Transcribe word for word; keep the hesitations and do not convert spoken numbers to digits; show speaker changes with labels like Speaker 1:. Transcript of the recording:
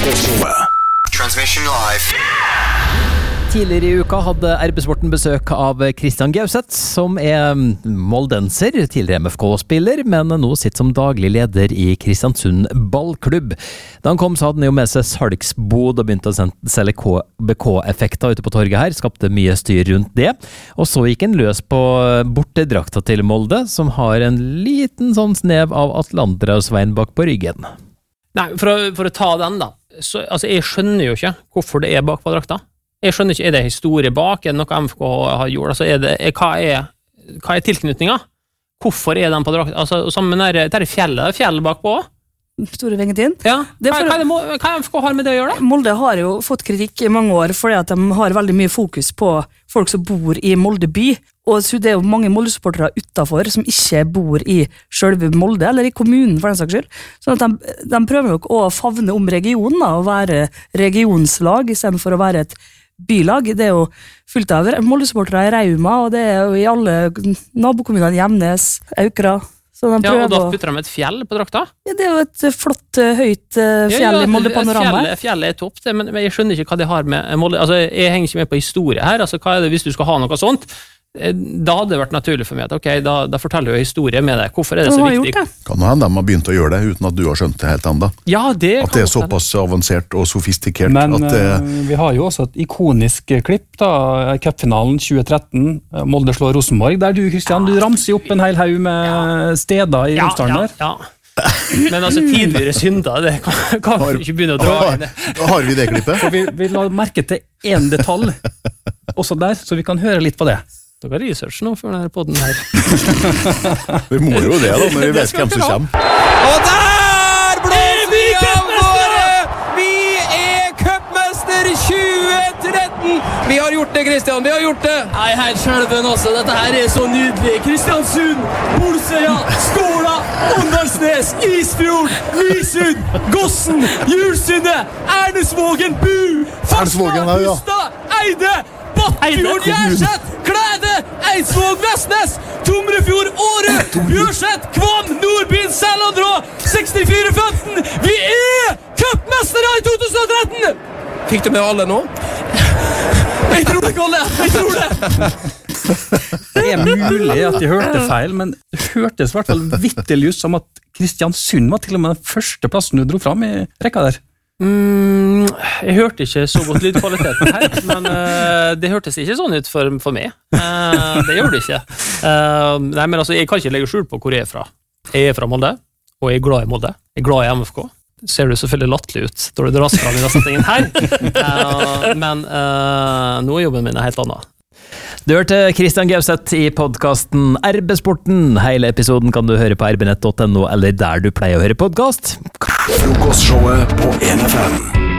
Speaker 1: Transmission live.
Speaker 2: Tidligere i uka hadde R B Sporten besøk av Christian Gauseth, som er moldenser, tidligere M F K-spiller, men nå sitter som daglig leder i Kristiansund ballklubb. Da han kom så hadde han jo med seg salgsbod og begynte å selge B K-effekter ute på torget her, skapte mye styr rundt det. Og så gikk han løs på bortedrakta til Molde, som har en liten sånn snev av Atlantera og Svein bak på ryggen.
Speaker 3: Nei, for å, for å ta den da, så, altså jeg skjønner jo ikke hvorfor det er bak på drakta. Jeg skjønner ikke, er det historie bak, er det noe M F K har gjort, altså er det, er, hva, er, hva er tilknytninga? Hvorfor er den på drakta? Altså, sammen med det der fjellet, det er fjellet bakpå.
Speaker 4: Store Vengetin.
Speaker 3: Ja,
Speaker 4: det
Speaker 3: hva,
Speaker 4: for,
Speaker 3: hva, er det, hva M F K har med det å gjøre da?
Speaker 4: Molde har jo fått kritikk i mange år, fordi at de har veldig mye fokus på folk som bor i Molde by, og så det er jo mange Molde-supportere utenfor som ikke bor i selve Molde, eller i kommunen for den saks skyld. Sånn at de, de prøver jo å favne om regionen da, og være regionslag, i stedet for å være et bylag. Det er jo fullt av Molde-supportere i Rauma, og det er jo i alle nabokommunene, Gjemnes, Aukra. Så de
Speaker 3: ja, og da
Speaker 4: å...
Speaker 3: putter de et fjell på drakta?
Speaker 4: Ja, det er jo et flott, høyt fjell ja, ja, i Molde-panorama.
Speaker 3: Fjellet, fjellet er topp, det, men jeg skjønner ikke hva det har med Molde. Altså, jeg henger ikke med på historie her, altså, hva er det hvis du skal ha noe sånt? Da hadde det vært naturlig for meg at ok, da, da forteller jeg historie med det. Hvorfor er det så viktig?
Speaker 5: Det. Kan hende de har begynt å gjøre det uten at du har skjønt det helt enda.
Speaker 3: Ja, det
Speaker 5: at det er såpass avansert og sofistikert.
Speaker 6: Men
Speaker 5: at det...
Speaker 6: vi har jo også et ikonisk klipp da, cupfinalen tjue tretten, Molde slår Rosenborg, der du, Kristian, du ramser opp en hel haug med ja. steder i Romsdalen der.
Speaker 3: Ja, ja. Men altså tidligere synder, det kan, kan vi ikke begynne å dra inn det.
Speaker 5: Har vi det klippet?
Speaker 6: For vi, vi la merke til en detalj også der, så vi kan høre litt på det.
Speaker 3: Dere har research nå for denne podden her.
Speaker 5: Vi må jo det da, når vi vet hvem som kommer.
Speaker 7: Og der blir vi cupmester! Vi er cupmester tjue tretten! Vi har gjort det, Kristian, vi har gjort det!
Speaker 8: Nei, helt skjelven også, dette her er så nydelig. Kristiansund, Bolsøya, Skåla, Åndalsnes, Isfjord, Lysund, Gossen, Julsunde, Ernesvågen, Bu, Farsland, Hustad, Eide, Battefjord, Gjerseth, Klæde, Eidsvåg, Vestnes, Tomrefjord, Åre, Bjørset, Kvam, Nordbyen, Sælandrå, sekstifire femten. Vi er cupmestere i tjue tretten!
Speaker 7: Fikk du med alle nå?
Speaker 8: Jeg tror det, Kalle, jeg tror det!
Speaker 6: Det er mulig at de hørte feil, men det hørtes i hvert fall vitterlig ut som at Kristiansund var til og med den første plassen du dro fram i rekka der.
Speaker 3: Mm, jeg hørte ikke så godt lydkvaliteten her, men uh, det hørtes ikke sånn ut for, for meg. Uh, det gjør det ikke. Uh, nei, men altså, jeg kan ikke legge skjul på hvor jeg er fra. Jeg er fra Molde, og jeg er glad i Molde. Jeg er glad i M F K. Ser du selvfølgelig latterlig ut da du dras fram i denne settingen her. Uh, men uh, nå er jobben min helt annet.
Speaker 2: Du hørte Christian Gauseth i podcasten R B Sporten. Hele episoden kan du høre på r b nett punktum no eller der du pleier å høre podcast.
Speaker 1: Frokostshowet på N F M.